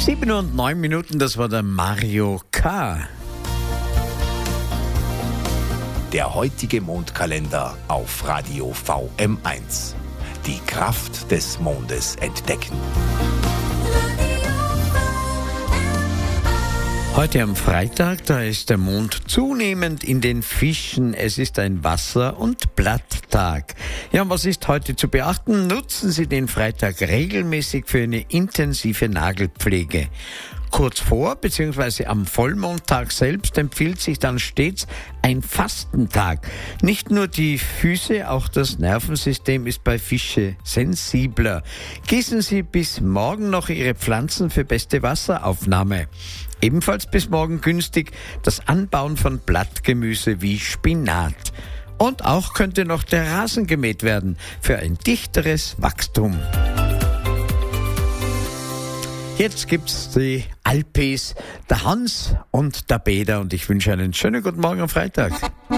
7 und 9 Minuten, das war der Mario K. Der heutige Mondkalender auf Radio VM1. Die Kraft des Mondes entdecken. Heute am Freitag, da ist der Mond zunehmend in den Fischen. Es ist ein Wasser- und Blatttag. Ja, und was ist heute zu beachten? Nutzen Sie den Freitag regelmäßig für eine intensive Nagelpflege. Kurz vor bzw. am Vollmondtag selbst empfiehlt sich dann stets ein Fastentag. Nicht nur die Füße, auch das Nervensystem ist bei Fische sensibler. Gießen Sie bis morgen noch Ihre Pflanzen für beste Wasseraufnahme. Ebenfalls bis morgen günstig das Anbauen von Blattgemüse wie Spinat. Und auch könnte noch der Rasen gemäht werden für ein dichteres Wachstum. Jetzt gibt's die Alpis, der Hans und der Peter und ich wünsche einen schönen guten Morgen am Freitag.